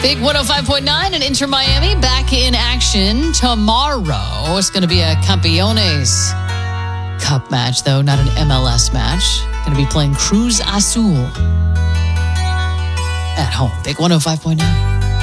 Big 105.9 and Inter Miami back in action tomorrow. It's going to be a Campeones Cup match, though, not an MLS match. Going to be playing Cruz Azul at home. Big 105.9.